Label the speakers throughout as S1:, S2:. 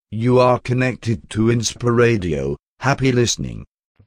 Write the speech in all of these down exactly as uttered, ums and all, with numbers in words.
S1: You are connected to Inspiradio. Happy listening.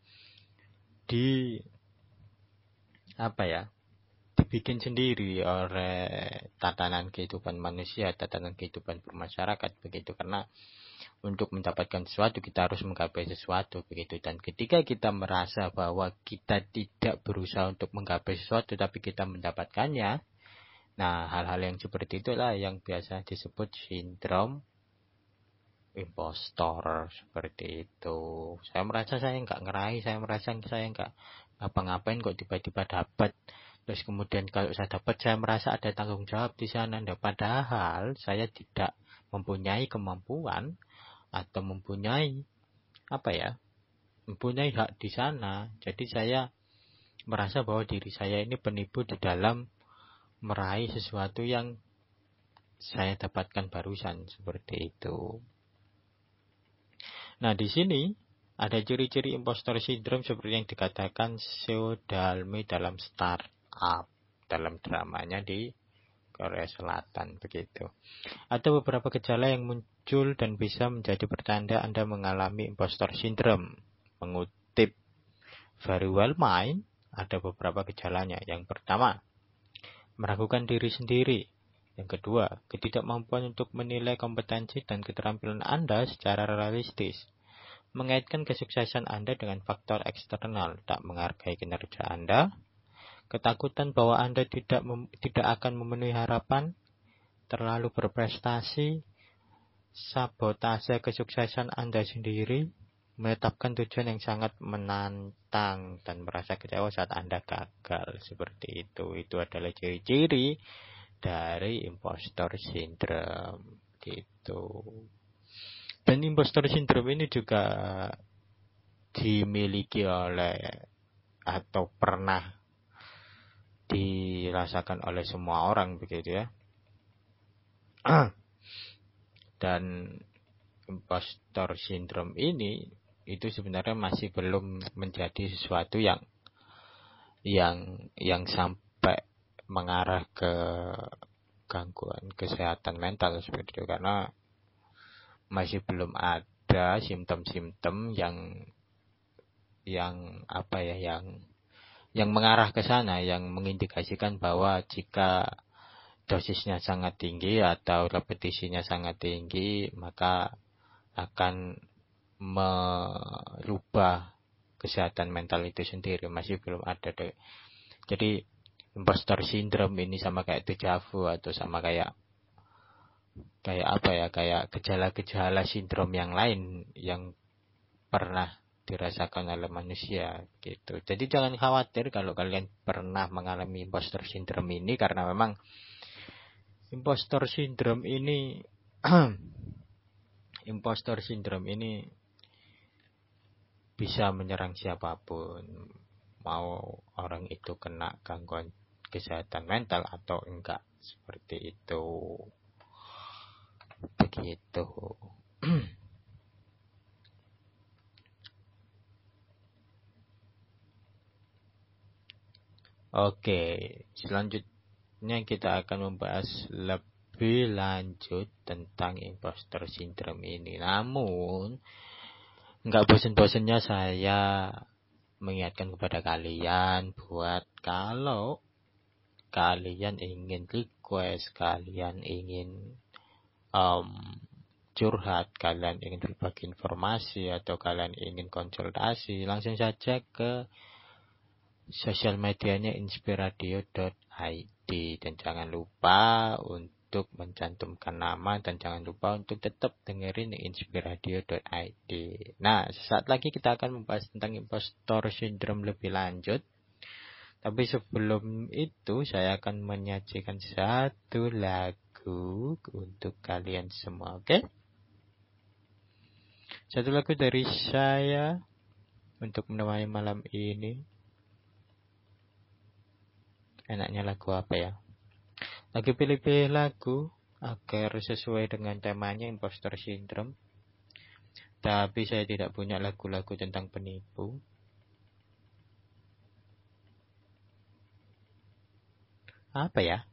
S2: Di apa ya? Dibikin sendiri oleh tatanan kehidupan manusia, tatanan kehidupan bermasyarakat begitu, karena untuk mendapatkan sesuatu kita harus menggapai sesuatu begitu, dan ketika kita merasa bahwa kita tidak berusaha untuk menggapai sesuatu tapi kita mendapatkannya, nah hal-hal yang seperti itulah yang biasa disebut sindrom impostor seperti itu. Saya merasa saya nggak ngeraih, saya merasa saya nggak ngapa-ngapain kok tiba-tiba dapat. Terus kemudian kalau saya dapat saya merasa ada tanggung jawab di sana. Nah, padahal saya tidak mempunyai kemampuan atau mempunyai apa ya, mempunyai hak di sana. Jadi saya merasa bahwa diri saya ini penipu di dalam meraih sesuatu yang saya dapatkan barusan seperti itu. Nah, di sini ada ciri-ciri impostor syndrome seperti yang dikatakan Seo Dalmi dalam Startup, dalam dramanya di Korea Selatan begitu. Ada beberapa gejala yang muncul dan bisa menjadi pertanda Anda mengalami impostor syndrome. Mengutip Very Well Mind, ada beberapa gejalanya. Yang pertama, meragukan diri sendiri. Yang kedua, ketidakmampuan untuk menilai kompetensi dan keterampilan Anda secara realistis. Mengaitkan kesuksesan Anda dengan faktor eksternal, tak menghargai kinerja Anda. Ketakutan bahwa Anda tidak mem- tidak akan memenuhi harapan, terlalu berprestasi, sabotase kesuksesan Anda sendiri, menetapkan tujuan yang sangat menantang dan merasa kecewa saat Anda gagal seperti itu. Itu adalah ciri-ciri dari impostor syndrome gitu. Dan impostor syndrome ini juga dimiliki oleh atau pernah dirasakan oleh semua orang begitu ya. Dan impostor syndrome ini itu sebenarnya masih belum menjadi sesuatu yang yang yang sampai mengarah ke gangguan kesehatan mental seperti itu, karena masih belum ada simptom-simptom yang yang apa ya yang yang mengarah ke sana, yang mengindikasikan bahwa jika dosisnya sangat tinggi atau repetisinya sangat tinggi maka akan merubah kesehatan mental itu sendiri. Masih belum ada deh. Jadi impostor syndrome ini sama kayak deja vu atau sama kayak kayak apa ya, kayak gejala-gejala sindrom yang lain yang pernah dirasakan oleh manusia gitu. Jadi jangan khawatir kalau kalian pernah mengalami impostor syndrome ini, karena memang impostor syndrome ini impostor syndrome ini bisa menyerang siapapun, mau orang itu kena gangguan kesehatan mental atau enggak, seperti itu. Begitu. Oke, selanjutnya kita akan membahas lebih lanjut tentang impostor syndrome ini. Namun, nggak bosan-bosannya saya mengingatkan kepada kalian buat kalau kalian ingin request, kalian ingin um, curhat, kalian ingin berbagi informasi, atau kalian ingin konsultasi, langsung saja ke sosial medianya inspiradio dot i d, dan jangan lupa untuk mencantumkan nama, dan jangan lupa untuk tetap dengerin inspiradio dot i d. Nah, sesaat lagi kita akan membahas tentang impostor syndrome lebih lanjut. Tapi sebelum itu saya akan menyajikan satu lagu untuk kalian semua, oke? Okay? Satu lagu dari saya untuk menemani malam ini. Enaknya lagu apa ya? Lagi pilih-pilih lagu agar sesuai dengan temanya impostor syndrome. Tapi saya tidak punya lagu-lagu tentang penipu. Apa ya?